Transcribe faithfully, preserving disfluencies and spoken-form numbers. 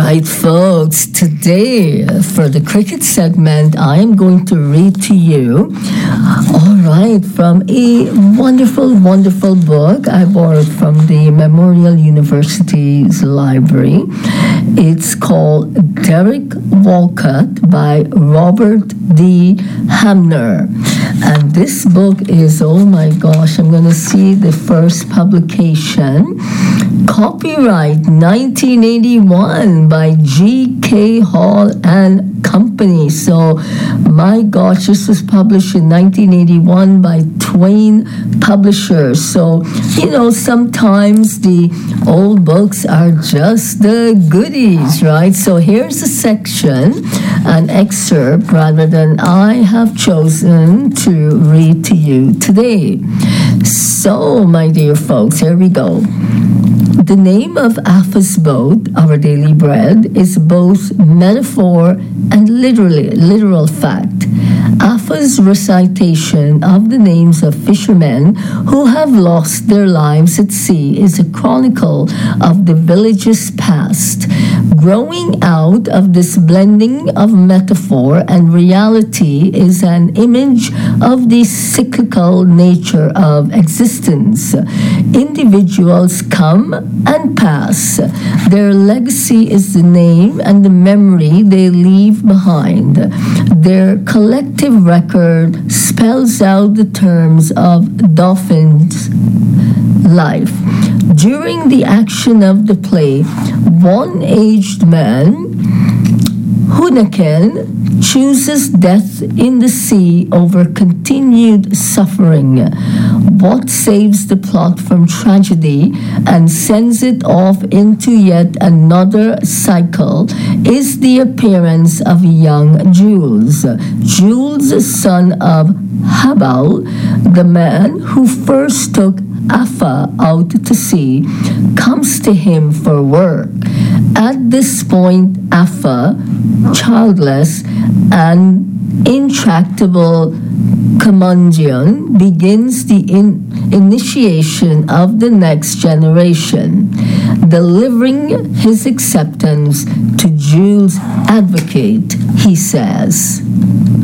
right, folks. Today, for the cricket segment, I am going to read to you, all right, from a wonderful, wonderful book I borrowed from the Memorial University's library. It's called Derek Walcott by Robert D. Hamner. And this book is, oh my gosh, I'm going to see the first publication. Copyright nineteen eighty-one by G K Hall and Company. So, my gosh, this was published in nineteen eighty-one by Twain Publishers. So, you know, sometimes the old books are just the goodies, right? So, here's a section, an excerpt, rather than I have chosen to read to you today. So, my dear folks, here we go. The name of Afa's boat, our daily bread, is both metaphor and literally literal fact. Afa's recitation of the names of fishermen who have lost their lives at sea is a chronicle of the village's past. Growing out of this blending of metaphor and reality is an image of the cyclical nature of existence. Individuals come and pass. Their legacy is the name and the memory they leave behind. Their collective record spells out the terms of Dolphin's life. During the action of the play, one aged man, Hunaken, chooses death in the sea over continued suffering. What saves the plot from tragedy and sends it off into yet another cycle is the appearance of young Jules. Jules, son of Habal, the man who first took Afa out to sea, comes to him for work. At this point, Afa, childless and intractable Kamundian, begins the in- initiation of the next generation, delivering his acceptance to Jules' advocate, he says.